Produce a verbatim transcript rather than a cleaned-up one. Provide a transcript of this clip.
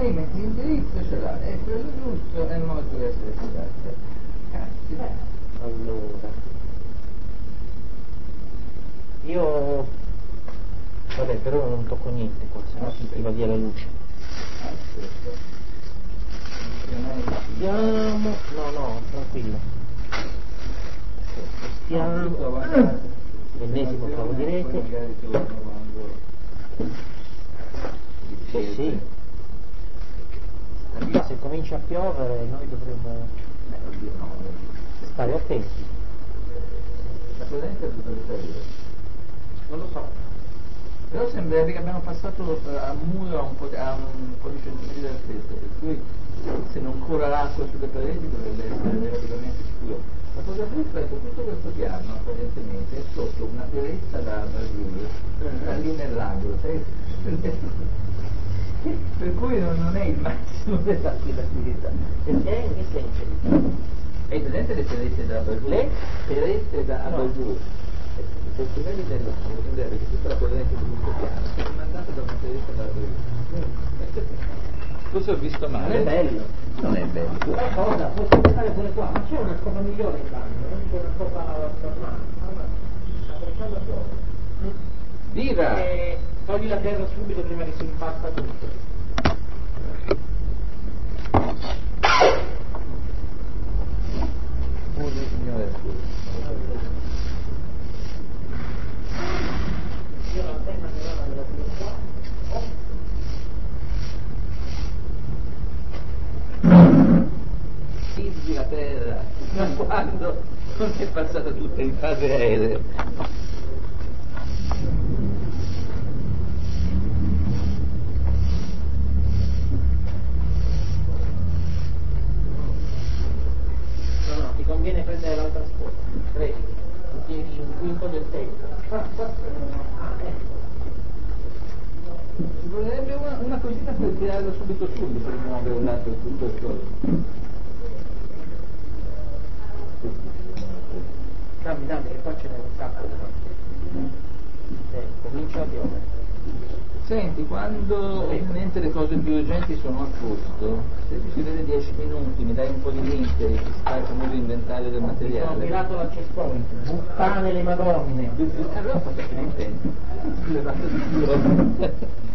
lei metti l'indirizzo, ce l'ha, è quello giusto, è il modo di essere studiato. Cazzo, beh. Allora, io, vabbè, però non tocco niente qua, se no ti va via la luce. Stiamo, no, no, tranquillo. Stiamo, l'ennesimo cavo di rete. Sì, sì. Se comincia a piovere noi dovremmo stare attenti. La corrente è tutta Non lo so. Però sembrerebbe che abbiamo passato a muro a un po', a un po' di centimetri d'altezza, per cui se non corre l'acqua sulle pareti dovrebbe essere relativamente sicuro. La cosa brutta è che tutto questo piano apparentemente è sotto una pianetta da basura, sta lì nell'angolo, sai? Per cui non, non è il massimo dell'applicabilità. Perché? In che senso? Hai presente le perette da basura? Le perette da No. basura. Se tu vedi dell'angolo, sembrerebbe che tutta la corrente di questo piano sia mandata da una peretta da basura. Forse ho visto male. Non è bello. Non è bello. Una cosa, posso stare pure qua, ma c'è una scopa migliore in bagno, non c'è una scopa normale. Sta portando a piovere. Viva! E togli la terra subito prima che si impasta tutto. Scusi signore, scusi. Io l'antenna che va della più qua. Figli la terra, ma quando non è passata tutta in fase aerea. Ti conviene prendere l'altra scuola, vedi, tieni un quinto del tempo. Ci vorrebbe una, una cosina per tirarlo subito su, per muovere un lato tutto il sole. Dammi, dammi, che qua ce n'è un sacco di cose. Eh, comincia a piovere. Senti, quando ovviamente le cose più urgenti sono a posto, se ti si vede dieci minuti, mi dai un po' di link e ti faccio un nuovo inventario del Mi sono materiale. tirato l'access point, buttane le madonne. Allora ho fatto finire in tempo. Levato di